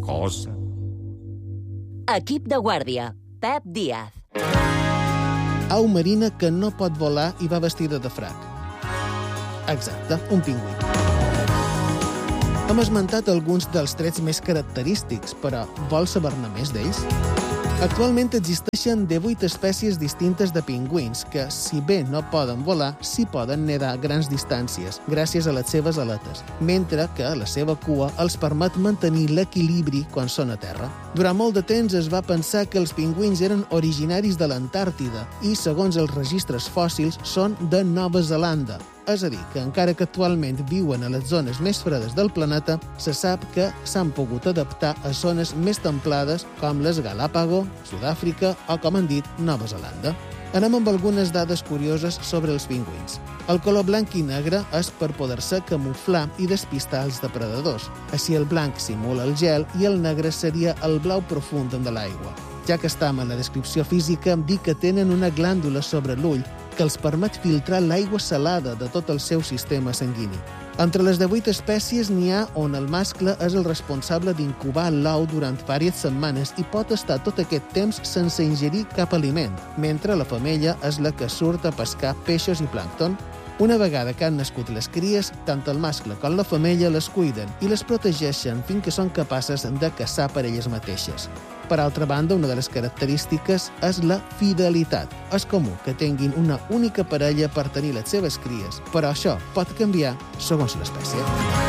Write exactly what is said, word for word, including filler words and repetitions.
cosa. Equip de guàrdia. Pep Díaz. Au marina que no pot volar i va vestida de frac. Exacte, un pingüí. Hem esmentat alguns dels trets més característics, però vols saber-ne més d'ells? Actualment existeixen divuit espècies distintes de pingüins que, si bé no poden volar, sí poden nedar a grans distàncies gràcies a les seves aletes, mentre que la seva cua els permet mantenir l'equilibri quan són a terra. Durant molt de temps es va pensar que els pingüins eren originaris de l'Antàrtida i, segons els registres fòssils, són de Nova Zelanda. És a dir, que encara que actualment viuen a les zones més fredes del planeta, se sap que s'han pogut adaptar a zones més templades com les Galápagos, Sud-àfrica o, com han dit, Nova Zelanda. Anem amb algunes dades curioses sobre els pingüins. El color blanc i negre és per poder-se camuflar i despistar els depredadors. Així el blanc simula el gel i el negre seria el blau profund de l'aigua. Ja que estem en la descripció física, em dic que tenen una glàndula sobre l'ull que els permet filtrar l'aigua salada de tot el seu sistema sanguini. Entre les divuit espècies n'hi ha on el mascle és el responsable d'incubar l'ou durant diverses setmanes i pot estar tot aquest temps sense ingerir cap aliment, mentre la femella és la que surt a pescar peixos i plàncton. Una vegada que han nascut les cries, tant el mascle com la femella les cuiden i les protegeixen fins que són capaces de caçar per elles mateixes. Per altra banda, una de les característiques és la fidelitat. És comú que tinguin una única parella per tenir les seves cries, però això pot canviar segons l'espècie.